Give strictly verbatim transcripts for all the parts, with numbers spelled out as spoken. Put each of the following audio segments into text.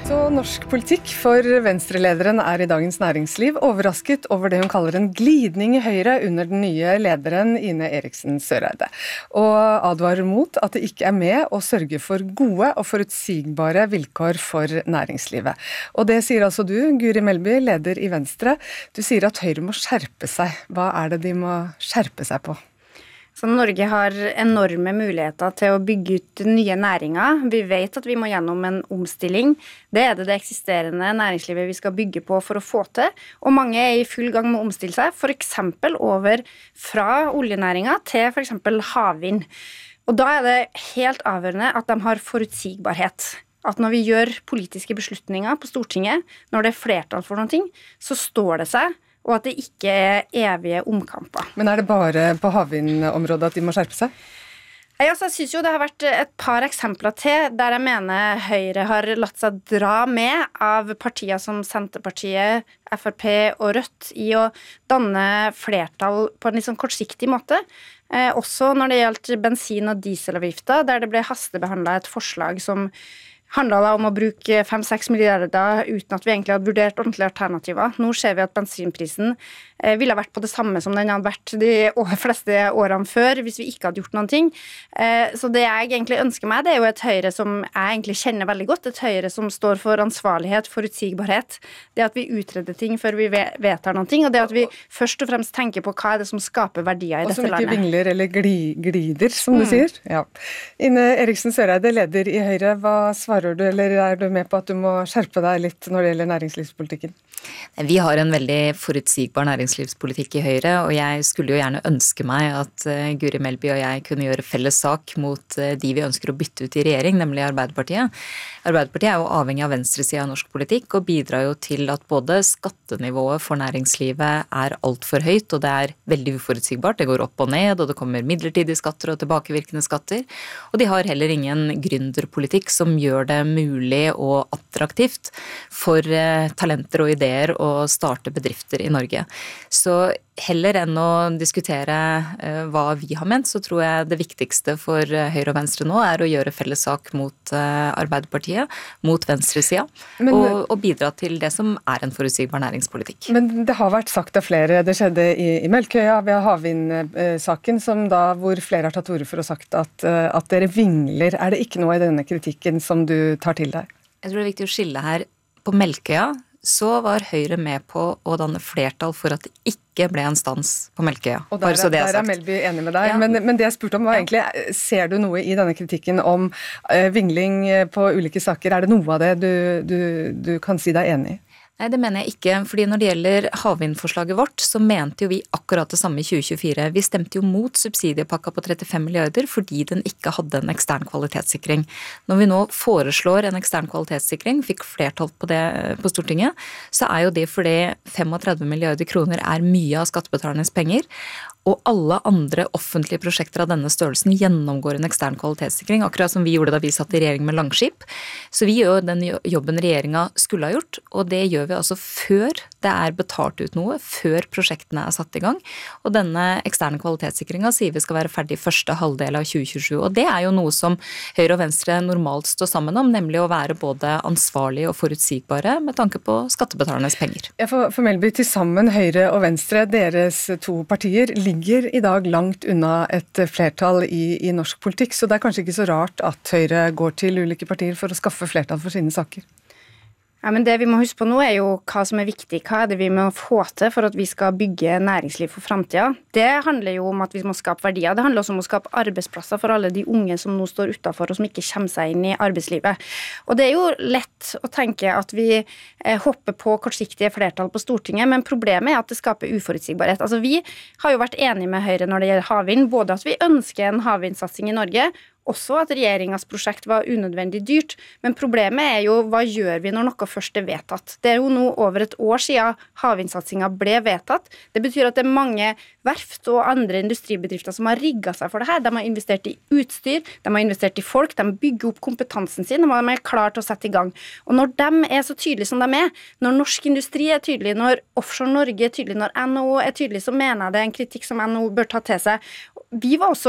Så norsk politikk for Venstre-lederen er i Dagens Næringsliv overrasket over det hun kaller en glidning i Høyre under den nye lederen Ine Eriksen Søreide, og advarer mot at det ikke er med å sørge for gode og forutsigbare vilkår for næringslivet. Og det sier altså du, Guri Melby, leder i Venstre. Du sier at Høyre må skjerpe seg. Hva er det de må skjerpe seg på? Så Norge har enorme muligheter til å bygge ut nye næringer. Vi vet at vi må gjennom en omstilling. Det er det det eksisterende næringslivet vi skal bygge på for å få til. Og mange er i full gang med å omstille seg, for eksempel over fra oljenæringa til for eksempel havvind. Og da er det helt avgjørende at de har forutsigbarhet. At når vi gjør politiske beslutninger på Stortinget, når det er flertall for noen ting, så står det seg, og at det ikke er evige omkamper. Men er det bare på havvindområdet at de må skjerpe seg? Jeg, altså, jeg synes jo det har vært et par eksempler til der jeg mener Høyre har latt seg dra med av partier som Senterpartiet, F R P og Rødt i å danne flertall på en litt sånn kortsiktig måte. Eh, også når det gjaldt bensin- og dieselavgifter, der det ble hastebehandlet et forslag som handlet da om å bruke fem-seks milliarder uten at vi egentlig hadde vurdert ordentlige alternativer. Nå ser vi at bensinprisen eh, ville ha vært på det samme som den hadde vært de fleste årene før, hvis vi ikke hadde gjort noen ting. Eh, så det jeg egentlig ønsker meg, det er jo et Høyre som jeg egentlig kjenner veldig godt, et Høyre som står for ansvarlighet, forutsigbarhet, det at vi utreder ting før vi vedtar noen ting, og det at vi først og fremst tenker på hva er det som skaper verdier i dette landet. Og som ikke vingler eller gli, glider, som mm. du sier. Ja. Ine Eriksen Søreide, leder i Høyre, hva svarer du, eller er du med på at du må skjerpe deg litt når det gjelder næringslivspolitikken? Vi har en veldig forutsigbar næringslivspolitikk i Høyre, og jeg skulle jo gjerne ønske meg at Guri Melby og jeg kunne gjøre felles sak mot de vi ønsker å bytte ut i regjering, nemlig Arbeiderpartiet. Arbeiderpartiet er jo avhengig av venstresiden av norsk politikk, og bidrar jo til at både skattenivået for næringslivet er alt for høyt, og det er veldig uforutsigbart. Det går opp og ned, og det kommer midlertidige skatter og tilbakevirkende skatter, og de har heller ingen gründerpolitikk som gjør det mulig og attraktivt for talenter og ideer å starte bedrifter i Norge. Så heller enn å diskutere uh, hva vi har ment, så tror jeg det viktigste for uh, Høyre og Venstre nå er å gjøre felles sak mot uh, Arbeiderpartiet, mot venstresida, og, og bidra til det som er en forutsigbar næringspolitikk. Men det har vært sagt av flere, det skjedde i, i Melkøya ved havvindsaken, som da hvor flere har tatt ordet for å sagt at, uh, at dere vingler. Er det ikke noe i denne kritikken som du tar til deg? Jeg tror det er viktig å skille her. På Melkøya så var Høyre med på å danne flertall for at det ikke ble en stans på Melkøya. Og der, er, der er Melby enig med deg, ja. men, men det jeg spurte om var egentlig, ser du noe i denne kritikken om uh, vingling på ulike saker? Er det noe av det du, du, du kan si deg enig i? Nei, det mener jeg ikke, fordi når det gjelder havvindforslaget vårt, så mente jo vi akkurat det samme i tjue tjuefire. Vi stemte jo mot subsidiepakka på trettifem milliarder fordi den ikke hadde en ekstern kvalitetssikring. Når vi nå foreslår en ekstern kvalitetssikring, fikk flertall på det på Stortinget, så er jo det fordi trettifem milliarder kroner er mye av skattebetalernes penger, og alle andre offentlige prosjekter av denne størrelsen gjennomgår en ekstern kvalitetssikring, akkurat som vi gjorde da vi satt i regjering med Langskip. Så vi gjør den jobben regjeringa skulle ha gjort, og det gjør vi altså før det er betalt ut noe, før prosjektene er satt i gang. Og denne eksterne kvalitetssikringa sier vi skal være ferdig første halvdel av tjue tjuesju, og det er jo noe som Høyre og Venstre normalt står sammen om, nemlig å være både ansvarlige og forutsigbare med tanke på skattebetalernes penger. Ja, for, for Melby, til sammen Høyre og Venstre, deres to partier, ligger i dag langt unna et flertall i, i norsk politikk, så det er kanskje ikke så rart at Høyre går til ulike partier for å skaffe flertall for sine saker. Ja, men det vi må huske på nå er jo hva som er viktig, hva er det vi må få til for at vi skal bygge næringsliv for fremtiden. Det handler jo om at vi må skape verdier, det handler også om å skape arbeidsplasser for alle de unge som nå står utenfor og som ikke kommer seg inn i arbeidslivet. Og det er jo lett å tenke at vi eh, hopper på kortsiktige flertall på Stortinget, men problemet er at det skaper uforutsigbarhet. Altså vi har jo vært enige med Høyre når det gjelder havvind, både at vi ønsker en havvindsatsing i Norge, også at regjeringens prosjekt var unødvendig dyrt, men problemet er jo hva gjør vi når noe først er vedtatt. Det er jo nå over et år siden havvindsatsingen ble vedtatt. Det betyr at det er mange verft og andre industribedrifter som har rigget seg for det her. De har investert i utstyr, de har investert i folk, de bygger opp kompetansen sin, og de er klare til å sette i gang. Og når de er så tydelige som de er, når norsk industri er tydelig, når Offshore Norge er tydelig, når N H O er tydelig, så mener jeg det er en kritikk som N H O bør ta til seg. Vi var også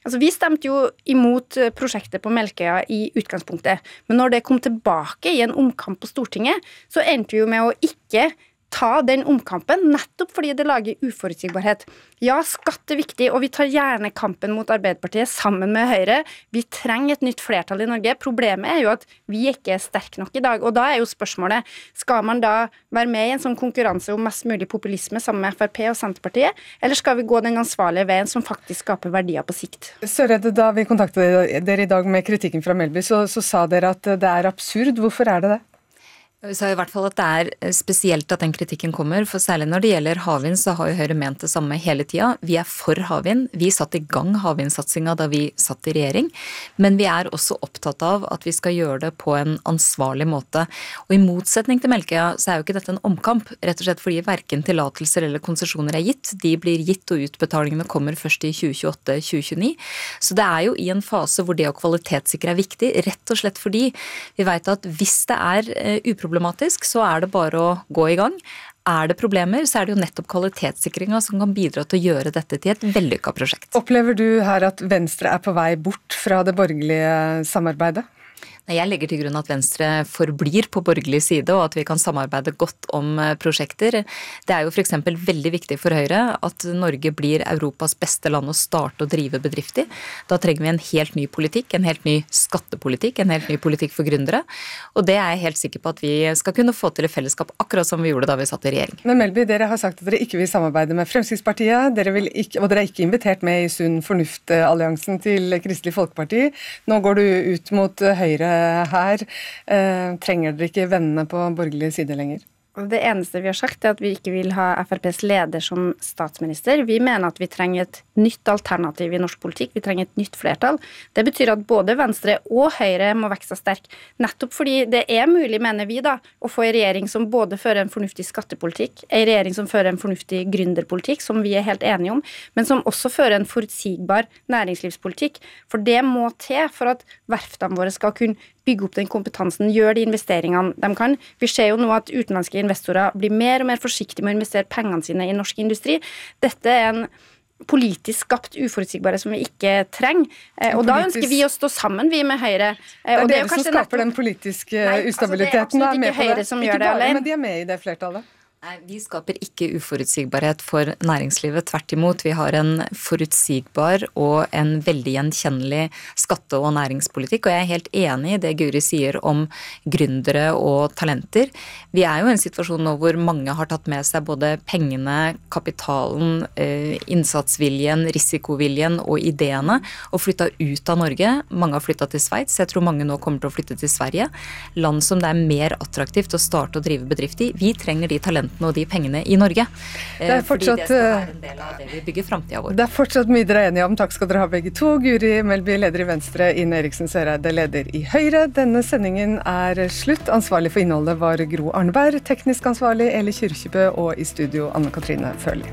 Altså, vi stemte jo imot prosjektet på Melkøya i utgangspunktet, men når det kom tilbake i en omkamp på Stortinget, så endte vi jo med å ikke ta den omkampen, nettopp fordi det lager uforutsigbarhet. Ja, skatt er viktig, og vi tar gjerne kampen mot Arbeiderpartiet sammen med Høyre. Vi trenger et nytt flertall i Norge. Problemet er jo at vi ikke er sterke nok i dag, og da er jo spørsmålet, skal man da være med i en sånn konkurranse om mest mulig populisme sammen med F R P og Senterpartiet, eller skal vi gå den ansvarlige veien som faktisk skaper verdier på sikt? Søreide, da vi kontaktet dere i dag med kritikken fra Melby, så, så sa dere at det er absurd. Hvorfor er det det? Vi sa i hvert fall at det er spesielt at den kritikken kommer, for særlig når det gjelder havvind, så har jo Høyre ment det samme hele tida. Vi er for havvind. Vi satte i gang havvindsatsinga da vi satt i regjering, men vi er også opptatt av at vi skal gjøre det på en ansvarlig måte. Og i motsetning til Melkøya, så er jo ikke dette en omkamp, rett og slett fordi verken tillatelser eller konsesjoner er gitt. De blir gitt, og utbetalingene kommer først i tjue tjueåtte til tjue tjueni. Så det er jo i en fase hvor det å kvalitetssikre er viktig, rett og slett fordi vi vet at hvis det er uproblematisk, problematisk, så er det bare å gå i gang. Er det problemer, så er det jo nettopp kvalitetssikringa som kan bidra til å gjøre dette til et vellykka prosjekt. Opplever du her at Venstre er på vei bort fra det borgerlige samarbeidet? Jeg legger til grunn at Venstre forblir på borgerlig side, og at vi kan samarbeide godt om prosjekter. Det er jo for eksempel veldig viktig for Høyre at Norge blir Europas beste land å starte og drive bedrift i. Da trenger vi en helt ny politikk, en helt ny skattepolitikk, en helt ny politikk for gründere. Og det er jeg helt sikker på at vi skal kunne få til i fellesskap, akkurat som vi gjorde da vi satt i regjering. Men Melby, dere har sagt at dere ikke vil samarbeide med Fremskrittspartiet, dere vil ikke, og dere er ikke invitert med i Sunn Fornuft-alliansen til Kristelig Folkeparti. Nå går du ut mot Høyre her. Eh, trenger dere ikke vennene på borgerlig side lenger? Det eneste vi har sagt er at vi ikke vil ha F R P's leder som statsminister. Vi mener at vi trenger et nytt alternativ i norsk politikk. Vi trenger et nytt flertall. Det betyr at både Venstre og Høyre må vokse sterk. Nettopp fordi det er mulig, mener vi da, å få en regjering som både fører en fornuftig skattepolitikk, en regjering som fører en fornuftig gründerpolitikk, som vi er helt enige om, men som også fører en forutsigbar næringslivspolitikk. For det må til for at verftene våre skal kunne bygge opp den kompetansen, gjøre de investeringene de kan. Vi ser jo nå at utenlandske investorer blir mer og mer forsiktige med å investere pengene sine i norsk industri. Dette er en politisk skapt uforutsigbarhet som vi ikke trenger. Og da ønsker vi å stå sammen, vi med Høyre. Det er dere som skaper den politiske ustabiliteten. Nei, altså det er absolutt ikke Høyre som gjør det alene. Men de er med i det flertallet. Nei, Vi skaper ikke uforutsigbarhet for næringslivet. Tvert imot, vi har en forutsigbar og en veldig gjenkjennelig skatte- og næringspolitikk. Og jeg er helt enig i det Guri sier om gründere og talenter. Vi er jo i en situasjon nå hvor mange har tatt med seg både pengene, kapitalen, innsatsviljen, risikoviljen og ideene og flytta ut av Norge. Mange har flytta til Sveits. Jeg tror mange nå kommer til å flytte til Sverige. Land som det er mer attraktivt å starte og drive bedrift i. Vi trenger de talentene og de pengene i Norge. Det er fortsatt, fordi det skal være en del av det vi bygger fremtiden vår. Det er fortsatt mye dere er enige om. Takk skal dere ha begge to. Guri Melby, leder i Venstre, Ine Eriksen Søreide, leder i Høyre. Denne sendingen er slutt. Ansvarlig for innholdet var Gro Arneberg, teknisk ansvarlig Eli Kyrkjebø, og i studio Anne Katrine Førli.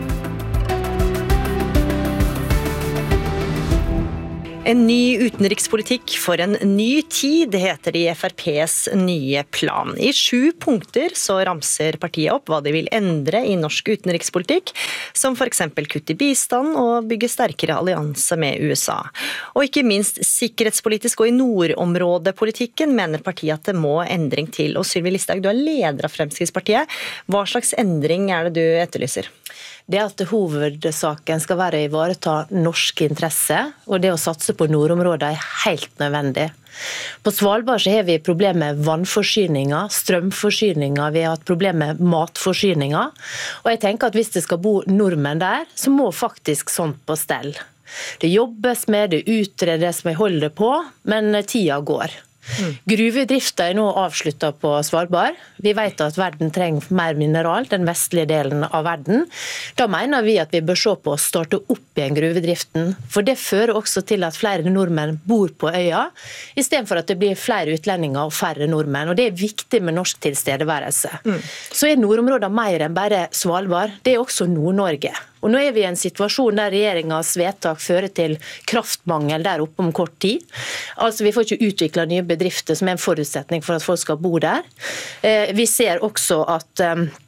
En ny utenrikspolitikk for en ny tid, heter det i F R P's nye plan. I sju punkter så ramser partiet opp hva de vil endre i norsk utenrikspolitikk, som for eksempel kutt i bistand og bygge sterkere allianse med U S A. Og ikke minst sikkerhetspolitisk og i nordområdepolitikken mener partiet at det må endring til. Og Sylvi Listhaug, du er leder av Fremskrittspartiet. Hva slags endring er det du etterlyser? Det at hovedsaken skal være å ivareta norske interesser, og det å satse på nordområder er helt nødvendig. På Svalbard så har vi problem med vannforsyninger, strømforsyninger, vi har hatt problem med matforsyninger. Og jeg tenker at hvis det skal bo nordmenn der, så må faktisk sånt på stell. Det jobbes med, det utredes med, holder på, men tida går. Mm. Gruvedrifta er nå avsluttet på Svalbard. Vi vet at verden trenger mer mineral, den vestlige delen av verden. Da mener vi at vi bør se på å starte opp igjen gruvedriften, for det fører også til at flere nordmenn bor på øya, i stedet for at det blir flere utlendinger og færre nordmenn, og det er viktig med norsk tilstedeværelse. Mm. Så er nordområdene mer enn bare Svalbard, det er også Nord-Norge. Og nå er vi i en situasjon der regjeringens vedtak fører til kraftmangel der oppe om kort tid. Altså vi får ikke utviklet nye bedrifter som er en forutsetning for at folk skal bo der. Vi ser også at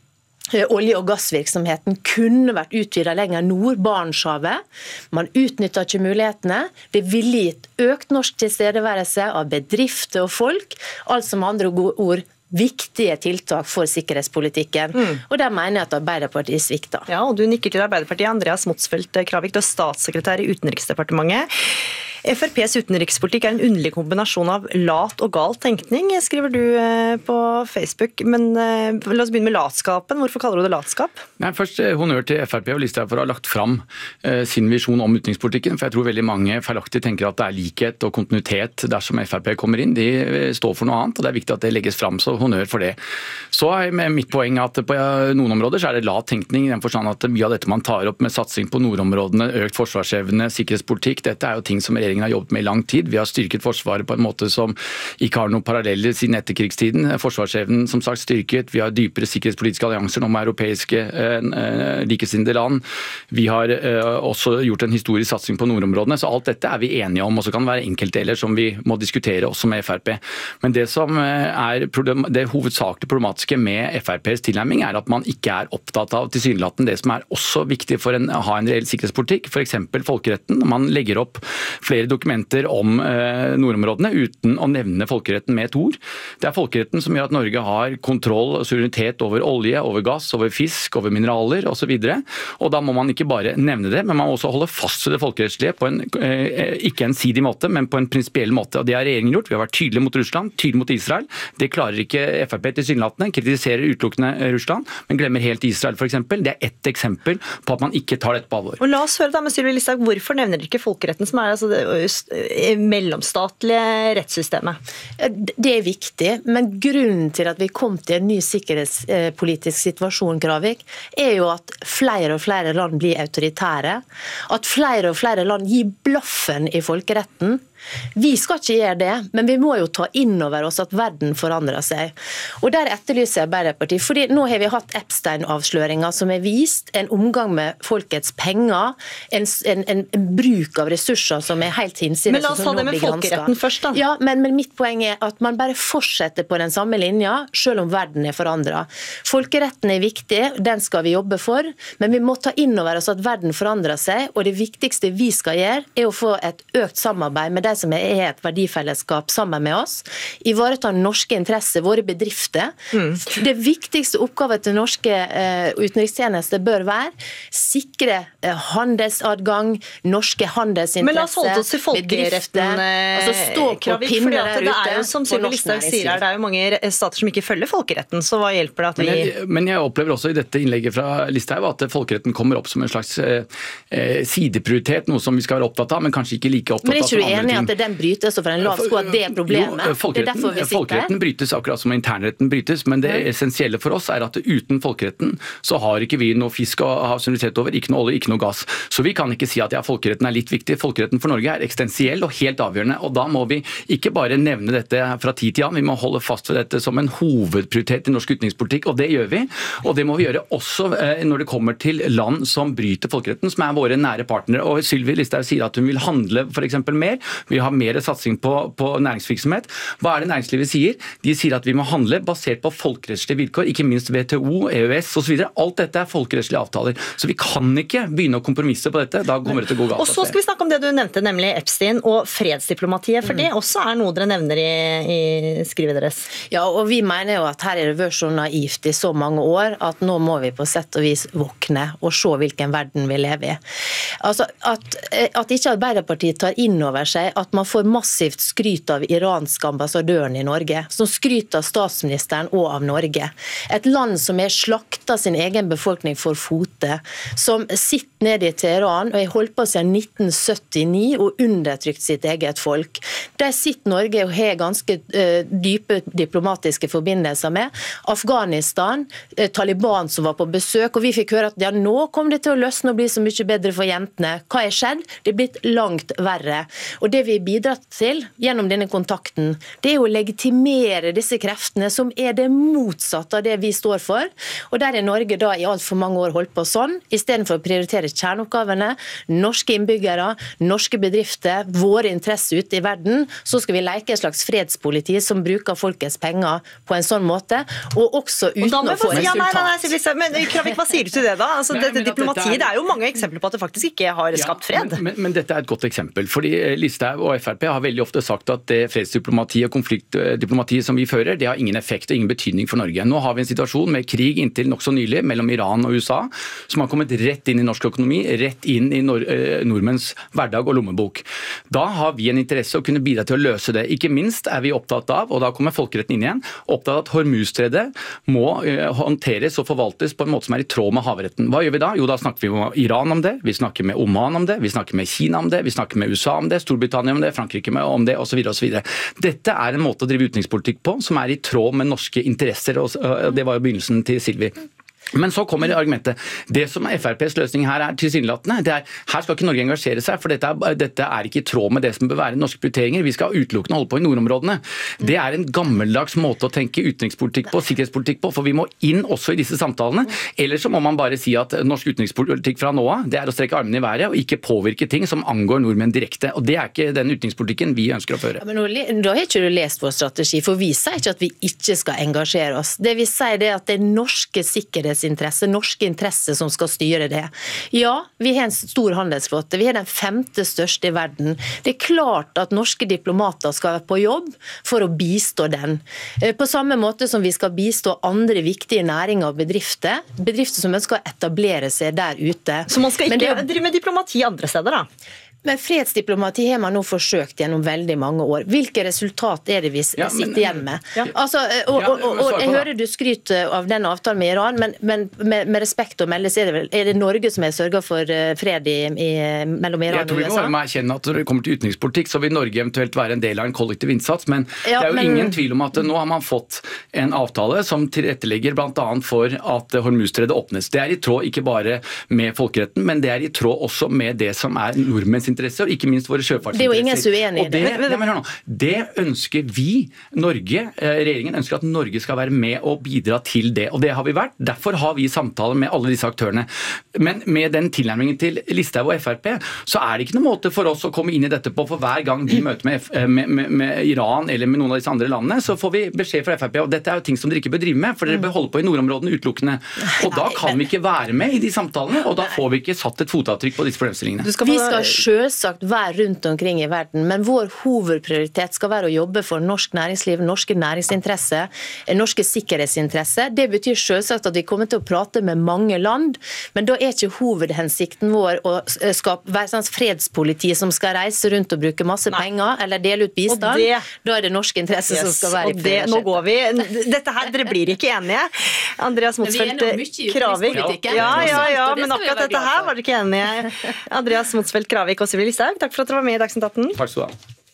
olje- og gassvirksomheten kunne vært utvidet lenger nord, Barentshavet. Man utnytter ikke mulighetene. Det ville gitt økt norsk tilstedeværelse av bedrifter og folk, altså med andre ord viktige tiltak for sikkerhetspolitikken. Mm. Og der mener jeg at Arbeiderpartiet svikter. Ja, og du nikker til Arbeiderpartiet. Andreas Motsfeldt Kravik, du er statssekretær i Utenriksdepartementet. F R P's utenrikspolitikk er en underlig kombinasjon av lat og gal tenkning, skriver du på Facebook. Men la oss begynne med latskapen. Hvorfor kaller du det latskap? Nei, først honnør til F R P og Listhaug for å ha lagt fram uh, sin visjon om utenrikspolitikken. For jeg tror veldig mange feilaktig tenker at det er likhet og kontinuitet dersom F R P kommer inn. De står for noe annet, og det er viktig at det legges fram, så honnør for det. Så er mitt poeng at på noen områder så er det lat tenkning, i den forstand at mye av dette man tar opp med satsing på nordområdene, økt forsvarsevne, sikkerhetspolitikk, dette er jo ting som regjeringen har jobbet med i lang tid. Vi har styrket forsvaret på en måte som ikke har noen paralleller siden etterkrigstiden. Forsvarsevnen som sagt styrket. Vi har dypere sikkerhetspolitiske allianser nå med europeiske eh, likesinnede land. Vi har eh, også gjort en historisk satsing på nordområdene, så alt dette er vi enige om, og så kan det være enkeltdeler som vi må diskutere også med F R P. Men det som er problem, det hovedsakelig problematiske med F R P's tilnærming er at man ikke er opptatt av tilsynelatende det som er også viktig for en, å ha en reell sikkerhetspolitikk, for eksempel folkeretten. Man legger opp flere dokumenter om eh, nordområdene uten å nevne folkeretten med et ord. Det er folkeretten som gjør at Norge har kontroll og suverenitet over olje, over gass, over fisk, over mineraler osv. Og da må man ikke bare nevne det, men man må også holde fast ved det folkerettslige på en, eh, ikke en sidig måte, men på en prinsipiell måte. Og det har regjeringen gjort. Vi har vært tydelige mot Russland, tydelige mot Israel. Det klarer ikke F R P tilsynelatende, kritiserer utelukkende Russland, men glemmer helt Israel for eksempel. Det er ett eksempel på at man ikke tar dette på alvor. Og la oss høre da med Sylvi Listhaug, hvorfor nevner dere ikke folkeretten som er altså det mellomstatlige rettssystemet? Det er viktig, men grunnen til at vi kom til en ny sikkerhetspolitisk situasjon, Kravik, er jo at flere og flere land blir autoritære, at flere og flere land gir blaffen i folkeretten. Vi skal ikke gjøre det, men vi må jo ta inn over oss at verden forandrer seg. Og der etterlyser jeg Arbeiderpartiet, fordi nå har vi hatt Epstein-avsløringer som har vist en omgang med folkets penger, en, en, en bruk av ressurser som er helt hinsides. Men la oss ta det med folkeretten først da. Ja, men, men mitt poeng er at man bare fortsetter på den samme linja, selv om verden er forandret. Folkeretten er viktig, den skal vi jobbe for, men vi må ta inn over oss at verden forandrer seg, og det viktigste vi skal gjøre er å få et økt samarbeid med de som er et verdifellesskap sammen med oss, ivareta norske interesser, våre bedrifter. Mm. Det viktigste oppgaven til norske uh, utenrikstjenester bør være sikre uh, handelsadgang, norske handelsinteresser, men la oss holde oss til folkeretten, altså stå på pinne der ute. Det er jo som Sylvi Listhaug sier her, det er jo mange stater som ikke følger folkeretten, så hva hjelper det at vi... Men jeg, men jeg opplever også i dette innlegget fra Listhaug at folkeretten kommer opp som en slags uh, sideprioritet, noe som vi skal være opptatt av, men kanskje ikke like opptatt av andre ting. Men er ikke du enig at den brytes, og for en lav sko at det er problemet? Jo, det er derfor vi sitter. Folkeretten brytes akkurat som internretten brytes, men det essensielle for oss er at uten folkeretten så har ikke vi noe fisk å ha suverenitet over, ikke noe olje, ikke noe gass. Så vi kan ikke si at ja, folkeretten er litt viktig. Folkeretten for Norge er eksistensiell og helt avgjørende, og da må vi ikke bare nevne dette fra tid til annen, vi må holde fast ved dette som en hovedprioritet i norsk utenrikspolitikk, og det gjør vi. Og det må vi gjøre også når det kommer til land som bryter folkeretten, som er våre nære partnere. Og Sylvi Listhaug sier at hun vil handle for eksempel mer. Vi har mer satsing på, på næringsvirksomhet. Hva er det næringslivet sier? De sier at vi må handle basert på folkerettslige vilkår, ikke minst W T O, E U S og så videre. Alt dette er folkerettslige avtaler. Så vi kan ikke begynne å kompromisse på dette. Da kommer det til å gå galt. Og så skal vi snakke om det du nevnte, nemlig Epstein og fredsdiplomatiet, for mm. det også er noe dere nevner i, i skrivet deres. Ja, og vi mener jo at her er det vært så naivt i så mange år at nå må vi på sett og vis våkne og se hvilken verden vi lever i. Altså, at, at ikke Arbeiderpartiet tar inn over seg at man får massivt skryt av iranske ambassadøren i Norge, som skryter av statsministeren og av Norge. Et land som er slakta sin egen befolkning for fote, som sitter nede i Teheran og har holdt på siden nitten syttini og undertrykt sitt eget folk. Der sitter Norge og har ganske uh, dype diplomatiske forbindelser med. Afghanistan, uh, Taliban som var på besøk, og vi fikk høre at ja, nå kom det til å løsne og bli så mye bedre for jentene. Hva er skjedd? Det er blitt langt verre. Og det vi bidrar til gjennom denne kontakten, det er å legitimere disse kreftene som er det motsatte av det vi står for. Og der er Norge da i alt for mange år holdt på sånn, i stedet for å prioritere kjerneoppgavene, norske innbyggere, norske bedrifter, våre interesser ute i verden, så skal vi leke et slags fredspoliti som bruker folkets penger på en sånn måte, og også uten å få resultat. Ja, nei, nei, nei, men Kravik, hva sier du til det da? Altså, dette diplomatiet, det er jo mange eksempler på at det faktisk ikke har skapt fred. Ja, men, men dette er et godt eksempel, fordi Listhaug og F R P har veldig ofte sagt at det fredsdiplomati og konfliktdiplomati som vi fører, det har ingen effekt og ingen betydning for Norge. Nå har vi en situasjon med krig inntil nok så nylig mellom Iran og U S A, som har kommet rett inn i norsk økonomi, rett inn i nord nordmenns hverdag og lommebok. Da har vi en interesse å kunne bidra til å løse det. Ikke minst er vi opptatt av, og da kommer folkeretten inn igjen, opptatt av at Hormuzstredet må håndteres og forvaltes på en måte som er i tråd med havretten. Hva gjør vi da? Jo, da snakker vi med Iran om det, vi snakker med Oman om det, vi snakker med Kina om det, vi snakker med U S A om det, Storbritannia om det, Frankrike om det, osv. osv. Dette er en måte å drive utenrikspolitikk på som er i tråd med norske interesser, og det var jo begynnelsen til Silvi. Men så kommer argumentet. Det som F R P's løsning her er tilsynelatende, det er her skal ikke Norge engasjere seg, for dette er, dette er ikke i tråd med det som bør være norske prioriteringer. Vi skal utelukkende holde på i nordområdene. Det er en gammeldags måte å tenke utenrikspolitikk på, sikkerhetspolitikk på, for vi må inn også i disse samtalene. Eller så må man bare si at norsk utenrikspolitikk fra nå av, det er å strekke armene i været og ikke påvirke ting som angår nordmenn direkte. Og det er ikke den utenrikspolitikken vi ønsker å føre. Ja, men nå, da har ikke du lest vår strategi, for vi sier ikke at vi ikke skal engasjere oss. Det vi sier det er at det er norske sikkerhets interesse, norske interesser som skal styre det. Ja, vi har en stor handelsflåte, vi er den femte største i verden. Det er klart at norske diplomater skal være på jobb for å bistå den. På samme måte som vi skal bistå andre viktige næringer og bedrifter, bedrifter som ønsker å etablere seg der ute. Så man skal ikke det, drive med diplomati andre steder da? Men fredsdiplomati har man nå forsøkt gjennom veldig mange år. Hvilke resultat er det vi ja, men, sitter igjen med? Ja. Altså, og, og, og, og jeg hører du skryter av den avtalen med Iran, men, men med, med respekt å melde, så er det, vel, er det Norge som har sørget for fred i, i, mellom Iran og U S A? Jeg tror vi må være med å erkjenne at når det kommer til utenrikspolitikk, så vil Norge eventuelt være en del av en kollektiv innsats, men ja, det er jo men, ingen tvil om at nå har man fått en avtale som tilrettelegger blant annet for at Hormuzstredet åpnes. Det er i tråd ikke bare med folkeretten, men det er i tråd også med det som er nordmenns interesser, og ikke minst våre sjøfartsinteresser. Det er jo ingen som er uenig i det. Det, det, men, nå, det ønsker vi, Norge, regjeringen ønsker at Norge skal være med og bidra til det, og det har vi vært. Derfor har vi samtaler med alle disse aktørene. Men med den tilnærmingen til Listhaug og F R P, så er det ikke noen måte for oss å komme inn i dette på, for hver gang vi møter med, med, med, med Iran eller med noen av disse andre landene, så får vi beskjed fra F R P, og dette er jo ting som dere ikke bør drive med, for dere bør holde på i nordområdene utelukkende. Og da kan vi ikke være med i de samtalene, og da får vi ikke satt et fotavtrykk på disse problemstillingene. Vi skal selvsagt være rundt omkring i verden, men vår hovedprioritet skal være å jobbe for norsk næringsliv, norske næringsinteresser, norske sikkerhetsinteresser. Det betyr selvsagt at vi kommer til å prate med mange land, men da er ikke hovedhensikten vår å skape være sånn fredspoliti som skal reise rundt og bruke masse Nei. penger, eller dele ut bistand. Det, da er det norske interesser yes, som skal være i fredspolitikk. Nå går vi. Dette her, dere blir ikke enige. Andreas Motsfeldt Kravik. Ja, ja, ja, men akkurat dette her var dere ikke enige. Andreas Motsfeldt Kravik og Sylvi Listhaug, takk for at dere var med i Dagsnytt atten. Takk skal du ha.